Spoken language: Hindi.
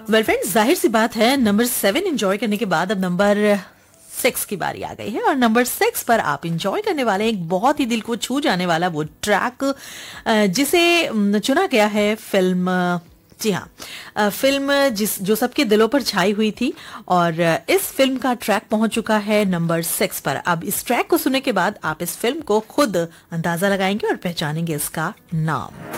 वेल फ्रेंड्स, जाहिर सी बात है नंबर 7 एंजॉय करने के बाद अब नंबर 6 की बारी आ गई है और नंबर 6 पर आप एंजॉय करने वाले हैं एक बहुत ही दिल को छू जाने वाला वो ट्रैक जिसे चुना गया है फिल्म, जी हाँ, फिल्म जो सबके दिलों पर छाई हुई थी और इस फिल्म का ट्रैक पहुंच चुका है नंबर 6 पर। अब इस ट्रैक को सुनने के बाद आप इस फिल्म को खुद अंदाजा लगाएंगे और पहचानेंगे इसका नाम।